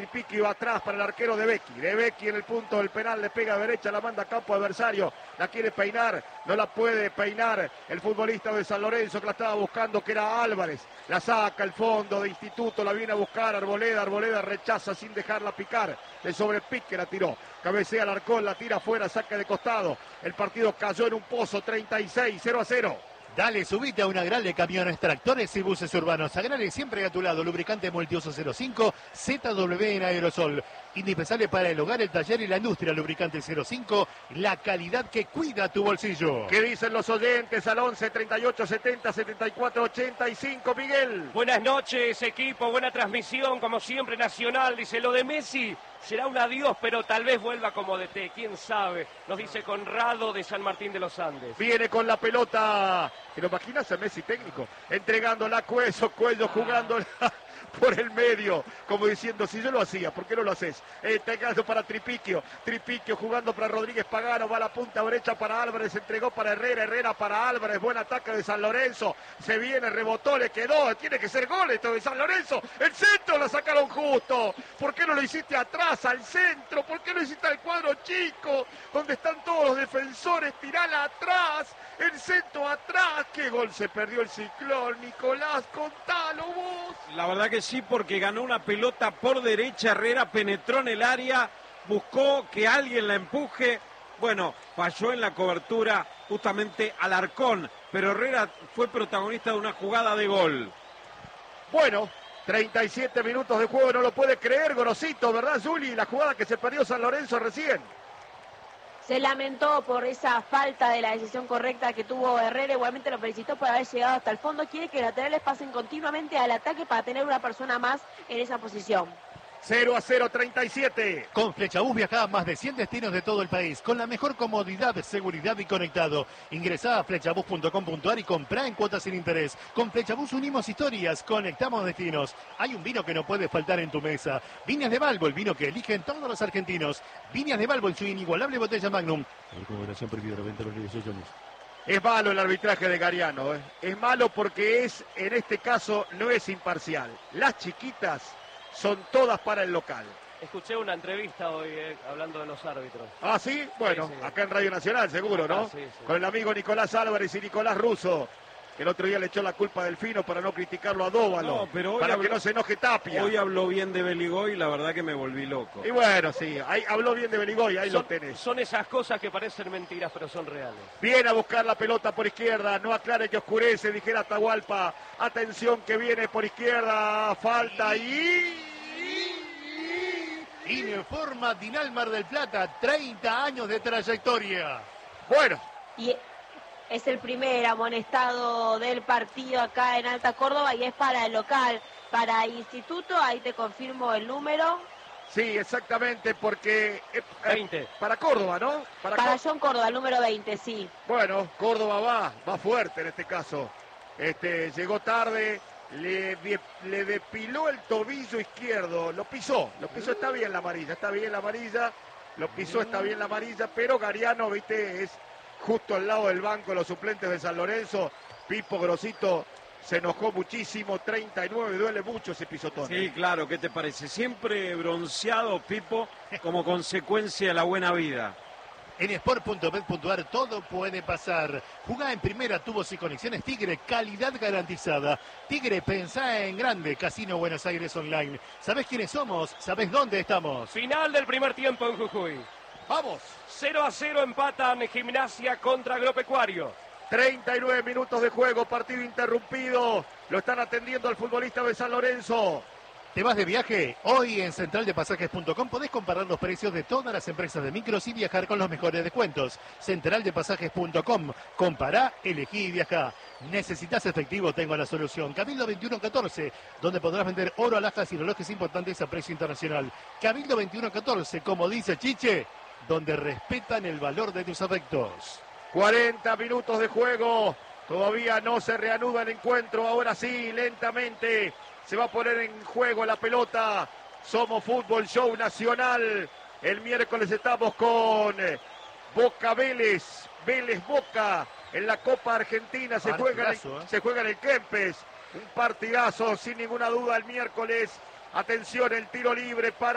Tripiqui, va atrás para el arquero de Becchi en el punto del penal, le pega a derecha, la manda a campo adversario, la quiere peinar, no la puede peinar el futbolista de San Lorenzo que la estaba buscando, que era Álvarez, la saca el fondo de Instituto, la viene a buscar Arboleda rechaza sin dejarla picar, de sobrepique la tiró, cabecea Alarcón, la tira afuera, saca de costado, el partido cayó en un pozo, 36, 0-0. Dale, subite a una Agrale Camiones, Tractores y Buses Urbanos. Agrale siempre a tu lado. Lubricante multiuso 05, ZW en aerosol. Indispensable para el hogar, el taller y la industria. Lubricante 05, la calidad que cuida tu bolsillo. ¿Qué dicen los oyentes al 11 38 70 74 85, Miguel? Buenas noches, equipo. Buena transmisión, como siempre, Nacional. Dice, lo de Messi será un adiós, pero tal vez vuelva como DT. ¿Quién sabe? Nos dice Conrado de San Martín de los Andes. Viene con la pelota. ¿Te lo imaginas a Messi técnico? Entregándola a Cuello jugándola por el medio, como diciendo, si yo lo hacía, ¿por qué no lo haces? Entregando para Tripiquio jugando para Rodríguez Pagano, va a la punta derecha para Álvarez, entregó para Herrera para Álvarez, buen ataque de San Lorenzo, se viene, rebotó, le quedó, tiene que ser gol esto de San Lorenzo, el centro lo sacaron justo, ¿por qué no lo hiciste atrás, al centro? ¿Por qué no hiciste al cuadro chico, donde están todos los defensores? Tirala atrás, el centro atrás, qué gol se perdió el Ciclón, Nicolás, contalo vos. La verdad que sí, porque ganó una pelota por derecha, Herrera penetró en el área, buscó que alguien la empuje, bueno, falló en la cobertura justamente Alarcón, pero Herrera fue protagonista de una jugada de gol. Bueno, 37 minutos de juego, no lo puede creer Gorosito, ¿verdad, Juli? La jugada que se perdió San Lorenzo recién. Se lamentó por esa falta de la decisión correcta que tuvo Herrera, igualmente lo felicitó por haber llegado hasta el fondo, quiere que los laterales pasen continuamente al ataque para tener una persona más en esa posición. 0-0, 37. Con Flechabús viajá a más de 100 destinos de todo el país, con la mejor comodidad, seguridad y conectado. Ingresá a flechabús.com.ar y comprá en cuotas sin interés. Con Flechabús unimos historias, conectamos destinos. Hay un vino que no puede faltar en tu mesa. Viñas de Balbo, el vino que eligen todos los argentinos. Viñas de Balbo en su inigualable botella Magnum. Recomendación prohibida, 90 los 18 años. Es malo el arbitraje de Gariano, ¿eh? Es malo porque en este caso, no es imparcial. Las chiquitas son todas para el local. Escuché una entrevista hoy hablando de los árbitros. ¿Ah, sí? Bueno, sí. Acá en Radio Nacional, seguro, ¿no? Sí. Con el amigo Nicolás Álvarez y Nicolás Russo, que el otro día le echó la culpa a Delfino para no criticarlo a Dóvalo. No, pero para que no se enoje Tapia. Hoy habló bien de Beligoy y la verdad que me volví loco. Y bueno, sí, ahí habló bien de Beligoy, ahí lo tenés. Son esas cosas que parecen mentiras, pero son reales. Viene a buscar la pelota por izquierda, no aclare que oscurece, dijera Atahualpa. Atención que viene por izquierda, falta Informa Dinal Mar del Plata, 30 años de trayectoria. Bueno. Y es el primer amonestado del partido acá en Alta Córdoba y es para el local, para Instituto, ahí te confirmo el número. Sí, exactamente, porque 20. Para Córdoba, ¿no? Para John Córdoba, el número 20, sí. Bueno, Córdoba va fuerte en este caso. Llegó tarde. Le depiló el tobillo izquierdo, lo pisó, está bien la amarilla, lo pisó, está bien la amarilla, pero Gariano, viste, es justo al lado del banco de los suplentes de San Lorenzo. Pipo Grosito se enojó muchísimo, 39, duele mucho ese pisotón. Sí, claro, ¿qué te parece? Siempre bronceado Pipo como consecuencia de la buena vida. En sport.bet.ar todo puede pasar. Jugá en primera, tubos y conexiones Tigre, calidad garantizada. Tigre, pensá en grande. Casino Buenos Aires Online. ¿Sabés quiénes somos? ¿Sabés dónde estamos? Final del primer tiempo en Jujuy. ¡Vamos! 0-0 empatan Gimnasia contra Agropecuario. 39 minutos de juego, partido interrumpido. Lo están atendiendo al futbolista de San Lorenzo. ¿Te vas de viaje? Hoy en centraldepasajes.com podés comparar los precios de todas las empresas de micros y viajar con los mejores descuentos. Centraldepasajes.com. Compará, elegí y viajá. ¿Necesitas efectivo? Tengo la solución. Cabildo 2114, donde podrás vender oro, alhajas y relojes importantes a precio internacional. Cabildo 2114, como dice Chiche, donde respetan el valor de tus afectos. 40 minutos de juego. Todavía no se reanuda el encuentro. Ahora sí, lentamente se va a poner en juego la pelota. Somos Fútbol Show Nacional. El miércoles estamos con Boca Vélez. Vélez Boca en la Copa Argentina. Se juega en el Kempes. Un partidazo sin ninguna duda el miércoles. Atención, el tiro libre para